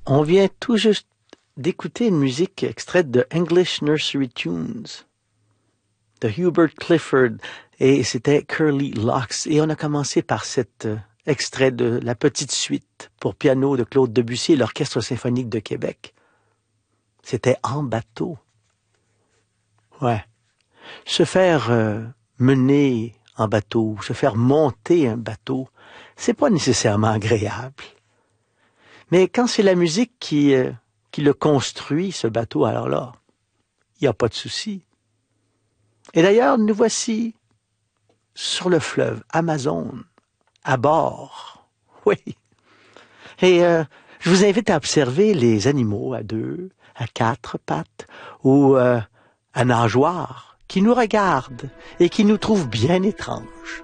On vient tout juste d'écouter une musique extraite de English Nursery Tunes de Hubert Clifford et c'était Curly Locks. Et on a commencé par cet extrait de la petite suite pour piano de Claude Debussy et l'Orchestre symphonique de Québec. C'était En bateau. Ouais. Se faire mener en bateau, se faire monter un bateau, c'est pas nécessairement agréable. Mais quand c'est la musique qui le construit, ce bateau, alors là, il n'y a pas de souci. Et d'ailleurs, nous voici sur le fleuve Amazon, à bord. Oui. Et je vous invite à observer les animaux à 2, à 4 pattes ou à nageoires qui nous regardent et qui nous trouvent bien étranges.